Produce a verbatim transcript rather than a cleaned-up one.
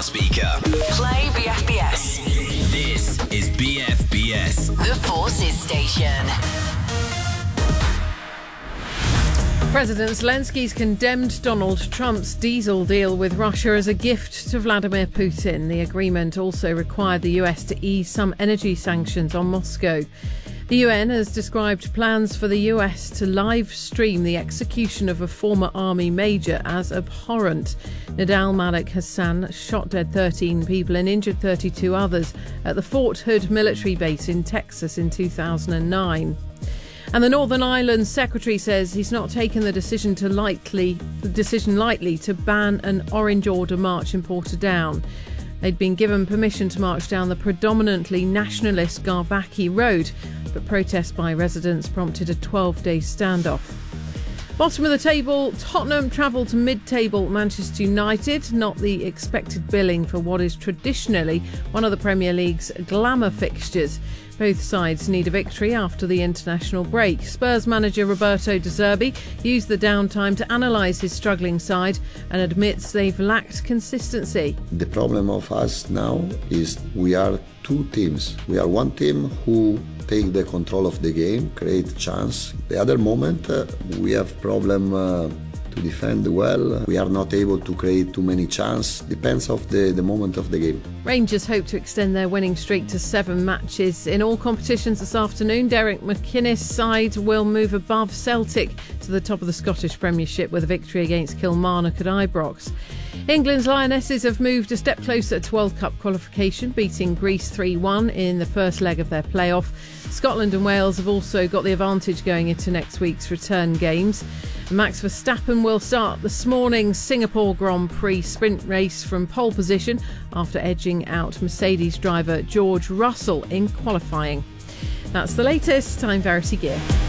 speaker. Play B F B S. This is B F B S. The Forces Station. President Zelensky's condemned Donald Trump's diesel deal with Russia as a gift to Vladimir Putin. The agreement also required the U S to ease some energy sanctions on Moscow. The U N has described plans for the U S to live stream the execution of a former army major as abhorrent. Nidal Malik Hassan shot dead thirteen people and injured thirty-two others at the Fort Hood military base in Texas in two thousand nine. And the Northern Ireland Secretary says he's not taken the decision to lightly the decision lightly to ban an Orange Order march in Portadown. They'd been given permission to march down the predominantly nationalist Garvaki Road, but protests by residents prompted a twelve-day standoff. Bottom of the table, Tottenham travel to mid-table Manchester United, not the expected billing for what is traditionally one of the Premier League's glamour fixtures. Both sides need a victory after the international break. Spurs manager Roberto De Zerbi used the downtime to analyse his struggling side and admits they've lacked consistency. The problem of us now is we are two teams. We are one team who take the control of the game, create chance. The other moment, uh, we have problem uh, to defend well. We are not able to create too many chances. Depends of the, the moment of the game. Rangers hope to extend their winning streak to seven matches. In all competitions this afternoon, Derek McInnes' side will move above Celtic to the top of the Scottish Premiership with a victory against Kilmarnock at Ibrox. England's Lionesses have moved a step closer to World Cup qualification, beating Greece three one in the first leg of their playoff. Scotland and Wales have also got the advantage going into next week's return games. Max Verstappen will start this morning's Singapore Grand Prix sprint race from pole position after edging out Mercedes driver George Russell in qualifying. That's the latest. I'm Verity Gear.